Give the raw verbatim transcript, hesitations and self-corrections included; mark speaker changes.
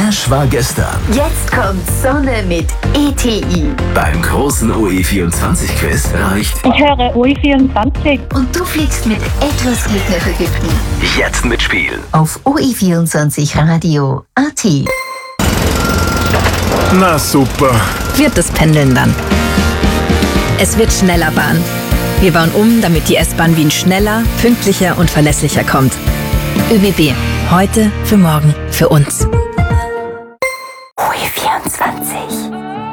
Speaker 1: Crash war gestern.
Speaker 2: Jetzt kommt Sonne mit E T I.
Speaker 1: Beim großen O E vierundzwanzig Quiz reicht
Speaker 3: Ich höre O E vierundzwanzig.
Speaker 2: Und du fliegst mit etwas Glück nach Ägypten.
Speaker 1: jetzt mitspielen.
Speaker 2: Auf O E vierundzwanzig Radio Punkt A T.
Speaker 4: Na super.
Speaker 5: Wird das Pendeln dann. Es wird schneller Bahn. Wir bauen um, damit die S-Bahn Wien schneller, pünktlicher und verlässlicher kommt. ÖBB. Heute, für morgen, für uns.
Speaker 2: O E vierundzwanzig.